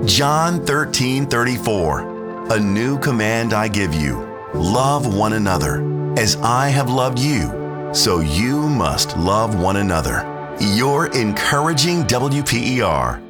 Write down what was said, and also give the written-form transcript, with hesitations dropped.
John 13:34. A new command I give you. Love one another. As I have loved you, so you must love one another. Your encouraging WPER.